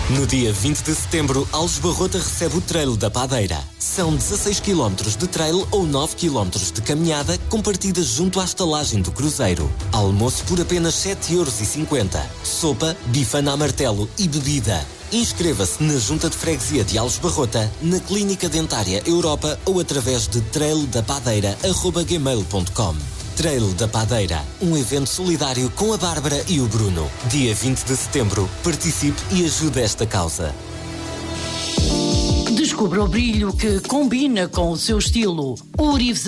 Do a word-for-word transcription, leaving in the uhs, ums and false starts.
No dia vinte de setembro, Alves Barrota recebe o Trail da Padeira. São dezasseis quilómetros de trail ou nove quilómetros de caminhada com partida junto à estalagem do cruzeiro. Almoço por apenas sete euros e cinquenta. Sopa, bifana a martelo e bebida. Inscreva-se na Junta de Freguesia de Alves Barrota, na Clínica Dentária Europa ou através de trail da padeira arroba gmail ponto com. Trail da Padeira, um evento solidário com a Bárbara e o Bruno. Dia vinte de setembro, participe e ajude esta causa. Descubra o brilho que combina com o seu estilo. O Urives